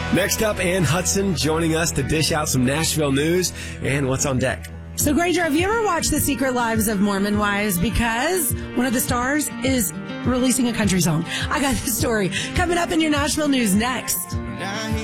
Next up, Ann Hudson joining us to dish out some Nashville news and what's on deck. So, Granger, have you ever watched The Secret Lives of Mormon Wives? Because one of the stars is releasing a country song. I got this story coming up in your Nashville news next.